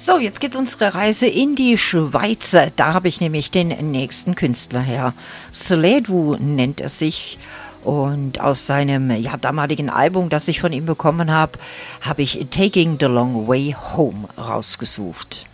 So, jetzt geht unsere Reise in die Schweiz. Da habe ich nämlich den nächsten Künstler her. Sledvu nennt er sich. Und aus seinem damaligen Album, das ich von ihm bekommen habe, habe ich Taking the Long Way Home rausgesucht.